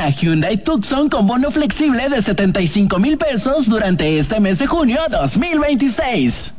Hyundai Tucson con bono flexible de 75,000 pesos durante este mes de junio 2026.